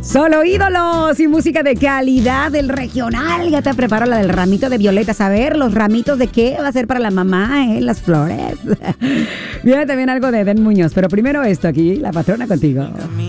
Solo ídolos y música de calidad del regional. Ya te preparo la del ramito de violetas. A ver, los ramitos de qué va a ser para la mamá, las flores. Viene también algo de Eden Muñoz, pero primero esto aquí, La Patrona contigo.